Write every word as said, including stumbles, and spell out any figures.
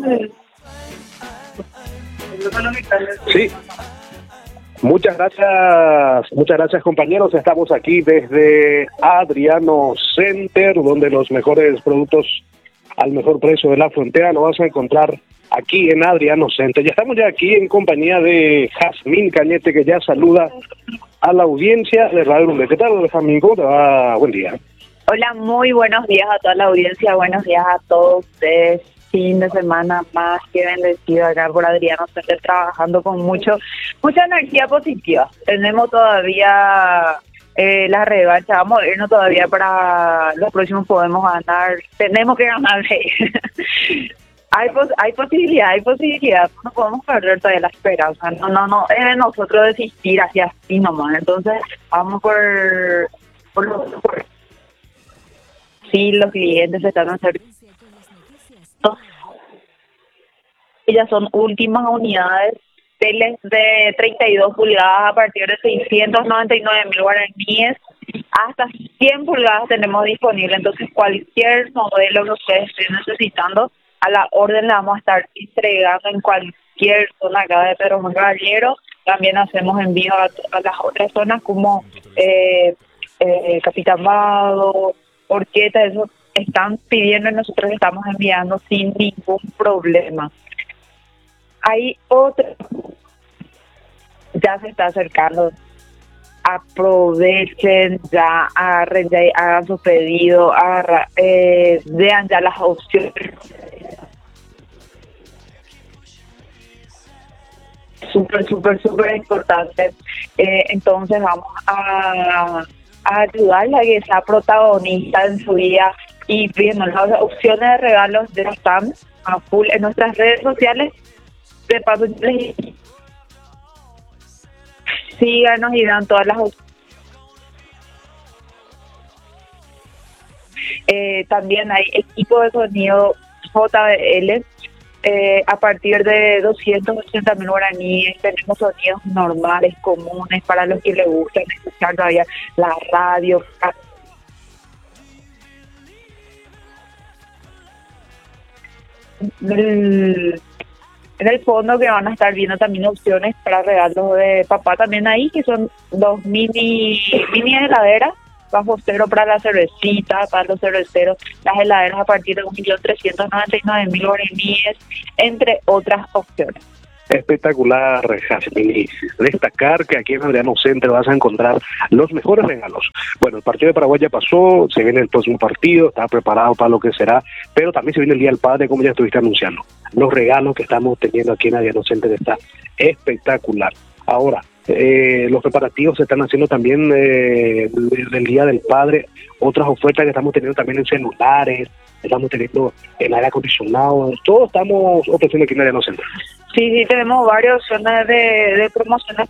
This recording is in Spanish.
Sí. Muchas gracias, muchas gracias compañeros. Estamos aquí desde Adriano Center, donde los mejores productos al mejor precio de la frontera lo vas a encontrar aquí en Adriano Center. Ya estamos ya aquí en compañía de Jazmín Cañete, que ya saluda a la audiencia de Radio Urumbe. ¿Qué tal, Jazmín? ¿Cómo te va? Buen día. Hola, muy buenos días a toda la audiencia, buenos días a todos ustedes. Fin de semana más que bendecido acá por Adriano Center, trabajando con mucho mucha energía positiva. Tenemos todavía eh, la revancha, vamos a irnos todavía para los próximos, podemos ganar, tenemos que ganar. hay pos, hay posibilidad, hay posibilidad, no podemos perder todavía la esperanza, no, no, no, es de nosotros desistir hacia así nomás. Entonces vamos por, por, los, por sí, los clientes se están acercando. Ellas son últimas unidades, teles de treinta y dos pulgadas a partir de seiscientos noventa y nueve mil guaraníes, hasta cien pulgadas tenemos disponible. Entonces cualquier modelo que ustedes estén necesitando, a la orden la vamos a estar entregando en cualquier zona acá de Pedro Juan Caballero. También hacemos envío a, a las otras zonas como eh, eh, Capitán Vado, Orqueta, eso están pidiendo y nosotros estamos enviando sin ningún problema. Hay otro, ya se está acercando, aprovechen ya, agarren ya, hagan su pedido, agarra, eh, vean ya las opciones. Súper, súper, súper importante. Eh, entonces vamos a, a ayudarle a que sea protagonista en su vida y viendo las opciones de regalos de están a full en nuestras redes sociales. De paso, les síganos y dan todas las opciones. Eh, también hay equipo de sonido J B L. Eh, a partir de doscientos ochenta mil guaraníes tenemos sonidos normales, comunes, para los que les gustan escuchar todavía la radio. El, en el fondo que van a estar viendo también opciones para regalos de papá también ahí, que son dos mini, mini heladeras bajo cero para la cervecita, para los cerveceros, las heladeras a partir de un millón trescientos noventa y nueve mil guaraníes, entre otras opciones. Espectacular, Jazmín, y destacar que aquí en Adriano Center vas a encontrar los mejores regalos. Bueno, el partido de Paraguay ya pasó, se viene el próximo partido, está preparado para lo que será, pero también se viene el Día del Padre, como ya estuviste anunciando. Los regalos que estamos teniendo aquí en Adriano Center está espectacular. Ahora, eh, los preparativos se están haciendo también eh, del Día del Padre, otras ofertas que estamos teniendo también en celulares, estamos teniendo en aire acondicionado, todos estamos ofreciendo aquí en Adriano Center. Sí, sí, tenemos varias opciones de, de promociones